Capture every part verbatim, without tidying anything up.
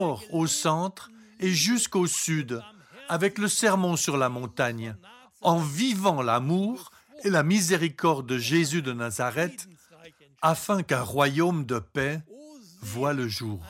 au centre et jusqu'au sud, avec le sermon sur la montagne, en vivant l'amour et la miséricorde de Jésus de Nazareth, afin qu'un royaume de paix voie le jour.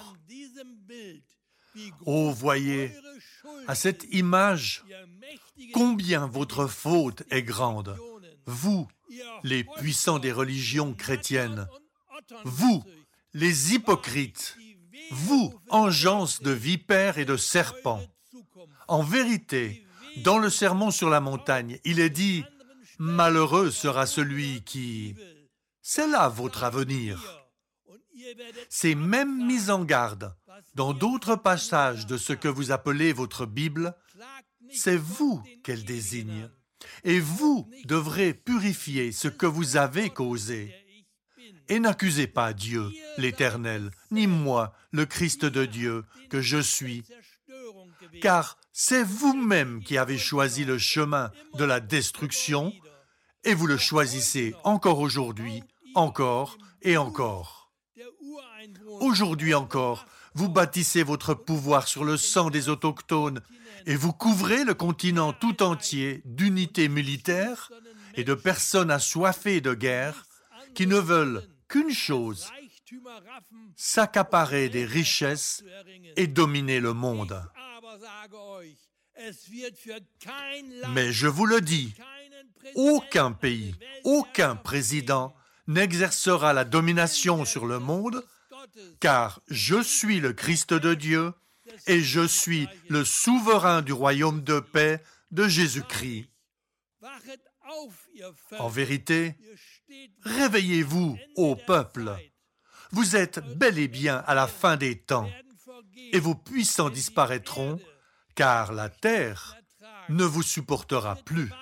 Oh, voyez, à cette image, combien votre faute est grande, vous, les puissants des religions chrétiennes, vous, les hypocrites, vous, engeance de vipères et de serpents. En vérité, dans le sermon sur la montagne, il est dit « Malheureux sera celui qui... » C'est là votre avenir. C'est même mis en garde dans d'autres passages de ce que vous appelez votre Bible, c'est vous qu'elle désigne. Et vous devrez purifier ce que vous avez causé. Et n'accusez pas Dieu, l'Éternel, ni moi, le Christ de Dieu, que je suis. Car c'est vous-même qui avez choisi le chemin de la destruction, et vous le choisissez encore aujourd'hui, encore et encore. Aujourd'hui encore, vous bâtissez votre pouvoir sur le sang des autochtones et vous couvrez le continent tout entier d'unités militaires et de personnes assoiffées de guerre qui ne veulent qu'une chose, s'accaparer des richesses et dominer le monde. Mais je vous le dis, aucun pays, aucun président n'exercera la domination sur le monde, car je suis le Christ de Dieu et je suis le souverain du royaume de paix de Jésus-Christ. En vérité, réveillez-vous, ô peuple. Vous êtes bel et bien à la fin des temps, et vos puissants disparaîtront, car la terre ne vous supportera plus.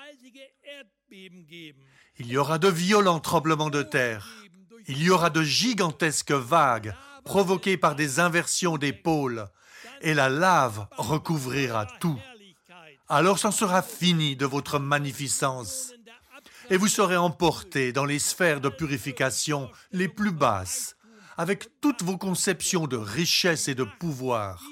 Il y aura de violents tremblements de terre. Il y aura de gigantesques vagues provoquées par des inversions des pôles, et la lave recouvrira tout. Alors c'en sera fini de votre magnificence, et vous serez emportés dans les sphères de purification les plus basses, avec toutes vos conceptions de richesse et de pouvoir.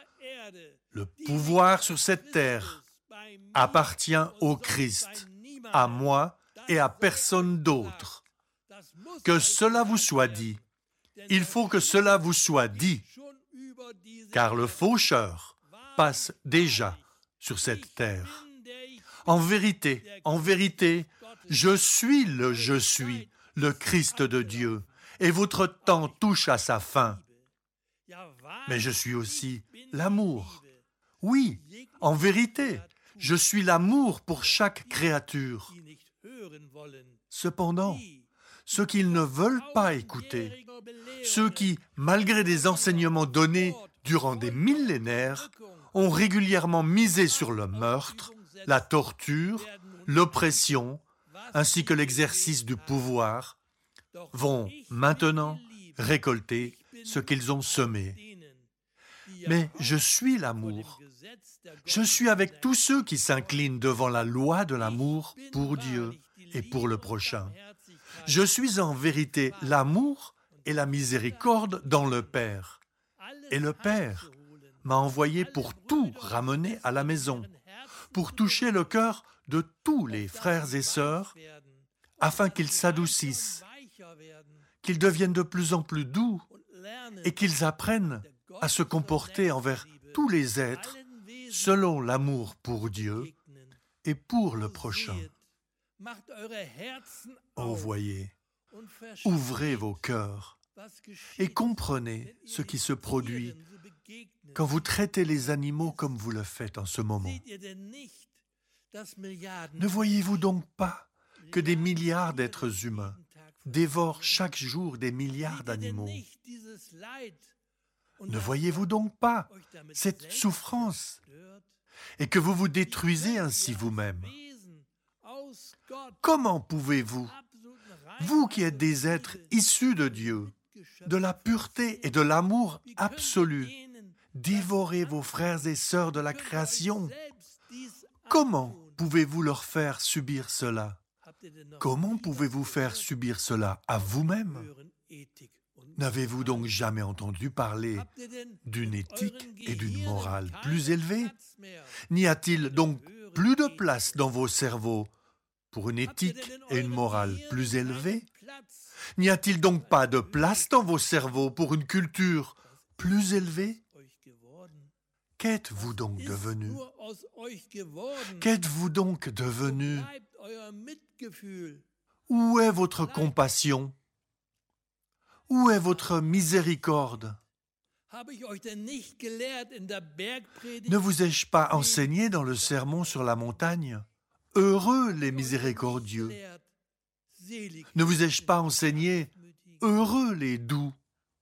Le pouvoir sur cette terre appartient au Christ, à moi et à personne d'autre. Que cela vous soit dit. Il faut que cela vous soit dit, car le faucheur passe déjà sur cette terre. En vérité, en vérité, je suis le je suis, le Christ de Dieu, et votre temps touche à sa fin. Mais je suis aussi l'amour. Oui, en vérité, je suis l'amour pour chaque créature. Cependant, ceux qui ne veulent pas écouter, ceux qui, malgré des enseignements donnés durant des millénaires, ont régulièrement misé sur le meurtre, la torture, l'oppression, ainsi que l'exercice du pouvoir, vont maintenant récolter ce qu'ils ont semé. Mais je suis l'amour. Je suis avec tous ceux qui s'inclinent devant la loi de l'amour pour Dieu et pour le prochain. Je suis en vérité l'amour et la miséricorde dans le Père. Et le Père m'a envoyé pour tout ramener à la maison, pour toucher le cœur de tous les frères et sœurs, afin qu'ils s'adoucissent, qu'ils deviennent de plus en plus doux et qu'ils apprennent à se comporter envers tous les êtres selon l'amour pour Dieu et pour le prochain. Oh, voyez, ouvrez vos cœurs et comprenez ce qui se produit quand vous traitez les animaux comme vous le faites en ce moment. Ne voyez-vous donc pas que des milliards d'êtres humains dévorent chaque jour des milliards d'animaux? Ne voyez-vous donc pas cette souffrance et que vous vous détruisez ainsi vous-même? Comment pouvez-vous, vous qui êtes des êtres issus de Dieu, de la pureté et de l'amour absolu, dévorer vos frères et sœurs de la création? Comment pouvez-vous leur faire subir cela? Comment pouvez-vous faire subir cela à vous-même? N'avez-vous donc jamais entendu parler d'une éthique et d'une morale plus élevée? N'y a-t-il donc plus de place dans vos cerveaux pour une éthique et une morale plus élevée? N'y a-t-il donc pas de place dans vos cerveaux pour une culture plus élevée? Qu'êtes-vous donc devenu? Qu'êtes-vous donc devenu? Où est votre compassion? Où est votre miséricorde? Ne vous ai-je pas enseigné dans le sermon sur la montagne? Heureux les miséricordieux. Ne vous ai-je pas enseigné? Heureux les doux.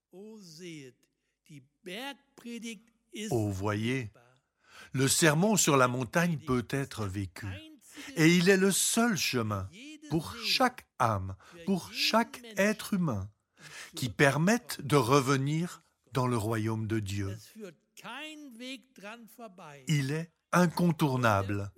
Oh, voyez, le sermon sur la montagne peut être vécu. Et il est le seul chemin pour chaque âme, pour chaque être humain, qui permette de revenir dans le royaume de Dieu. Il est incontournable.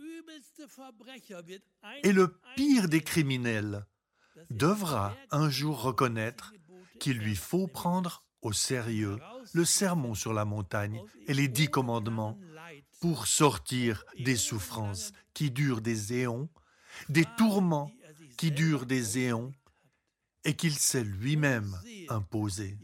Et le pire des criminels devra un jour reconnaître qu'il lui faut prendre au sérieux le sermon sur la montagne et les dix commandements pour sortir des souffrances qui durent des éons, des tourments qui durent des éons et qu'il s'est lui-même imposé.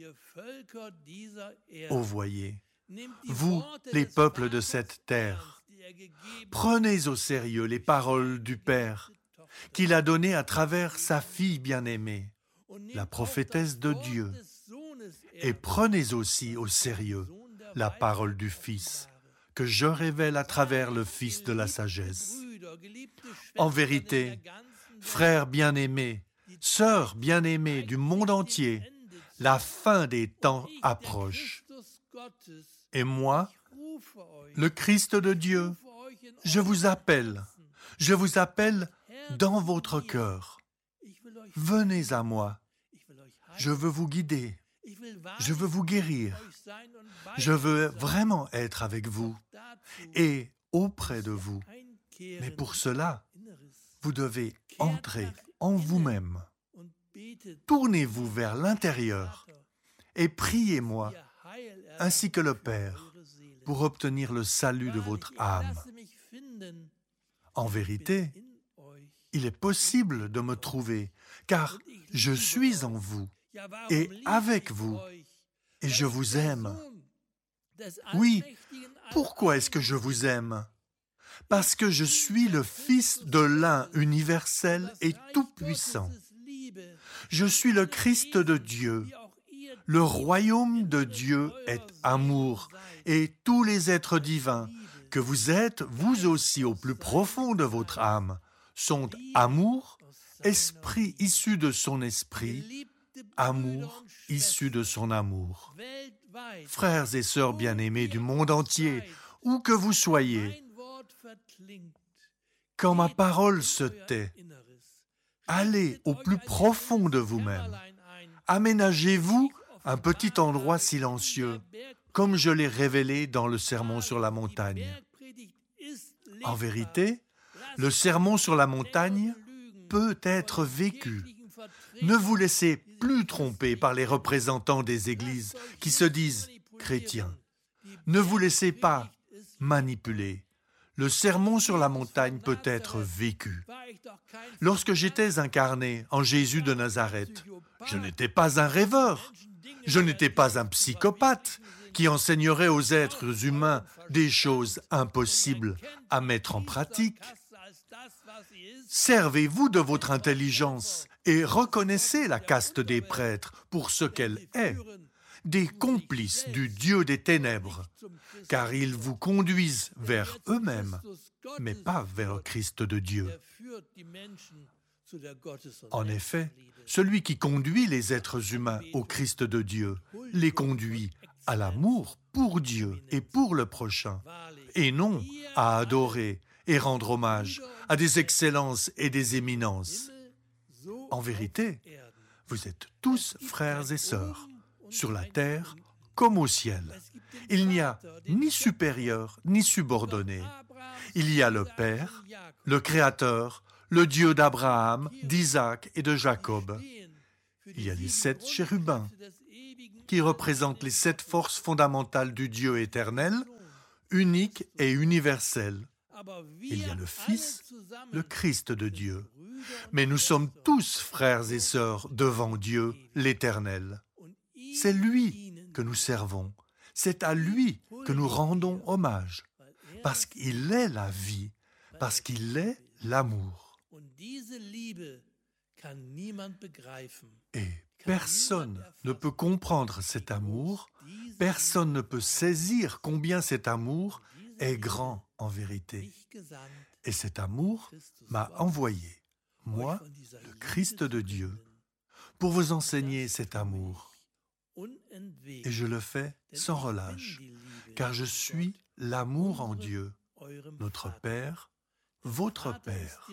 Ô voyez, vous, les peuples de cette terre, prenez au sérieux les paroles du Père qu'il a données à travers sa fille bien-aimée, la prophétesse de Dieu, et prenez aussi au sérieux la parole du Fils, que je révèle à travers le Fils de la sagesse. En vérité, frères bien-aimés, sœurs bien-aimées du monde entier, la fin des temps approche. Et moi, le Christ de Dieu, je vous appelle, je vous appelle dans votre cœur. Venez à moi, je veux vous guider, je veux vous guérir, je veux vraiment être avec vous et auprès de vous. Mais pour cela, vous devez entrer en vous-même. Tournez-vous vers l'intérieur et priez-moi, ainsi que le Père, pour obtenir le salut de votre âme. En vérité, il est possible de me trouver, car je suis en vous et avec vous, et je vous aime. Oui, pourquoi est-ce que je vous aime? Parce que je suis le Fils de l'un universel et tout-puissant. Je suis le Christ de Dieu. Le royaume de Dieu est amour, et tous les êtres divins que vous êtes, vous aussi au plus profond de votre âme, sont amour, esprit issu de son esprit, amour issu de son amour. Frères et sœurs bien-aimés du monde entier, où que vous soyez, quand ma parole se tait, allez au plus profond de vous-même. Aménagez-vous un petit endroit silencieux, comme je l'ai révélé dans le sermon sur la montagne. En vérité, le sermon sur la montagne peut être vécu. Ne vous laissez plus tromper par les représentants des églises qui se disent chrétiens. Ne vous laissez pas manipuler. Le sermon sur la montagne peut être vécu. Lorsque j'étais incarné en Jésus de Nazareth, je n'étais pas un rêveur, je n'étais pas un psychopathe qui enseignerait aux êtres humains des choses impossibles à mettre en pratique. Servez-vous de votre intelligence et reconnaissez la caste des prêtres pour ce qu'elle est, des complices du Dieu des ténèbres, car ils vous conduisent vers eux-mêmes, mais pas vers Christ de Dieu. En effet, celui qui conduit les êtres humains au Christ de Dieu les conduit à l'amour pour Dieu et pour le prochain, et non à adorer et rendre hommage à des excellences et des éminences. En vérité, vous êtes tous frères et sœurs, sur la terre comme au ciel. Il n'y a ni supérieur ni subordonné. Il y a le Père, le Créateur, le Dieu d'Abraham, d'Isaac et de Jacob. Il y a les sept chérubins. qui représente les sept forces fondamentales du Dieu éternel, unique et universel. Il y a le Fils, le Christ de Dieu. Mais nous sommes tous frères et sœurs devant Dieu, l'Éternel. C'est lui que nous servons. C'est à lui que nous rendons hommage. Parce qu'il est la vie, parce qu'il est l'amour. Et personne ne peut comprendre cet amour, personne ne peut saisir combien cet amour est grand en vérité. Et cet amour m'a envoyé, moi, le Christ de Dieu, pour vous enseigner cet amour. Et je le fais sans relâche, car je suis l'amour en Dieu, notre Père, votre Père.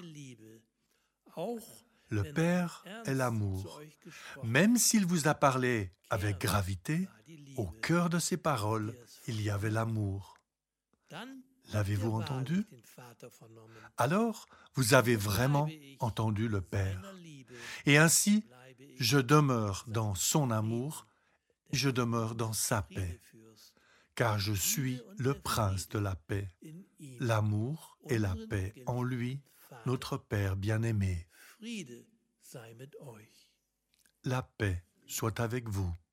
Le Père est l'amour. Même s'il vous a parlé avec gravité, au cœur de ses paroles, il y avait l'amour. L'avez-vous entendu? Alors, vous avez vraiment entendu le Père. Et ainsi, je demeure dans son amour, et je demeure dans sa paix, car je suis le prince de la paix. L'amour et la paix en lui, notre Père bien-aimé. La paix soit avec vous.